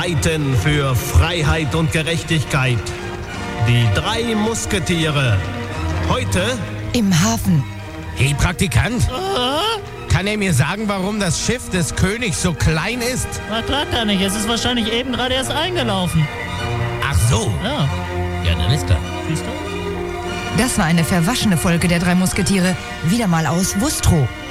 streiten für Freiheit und Gerechtigkeit. Die 3 Musketiere. Heute im Hafen. Hey, Praktikant. Kann er mir sagen, warum das Schiff des Königs so klein ist? Na klar kann ich. Es ist wahrscheinlich eben gerade erst eingelaufen. Ach so. Ja. Ja, dann ist klar. Siehst du? Das war eine verwaschene Folge der 3 Musketiere. Wieder mal aus Wustrow.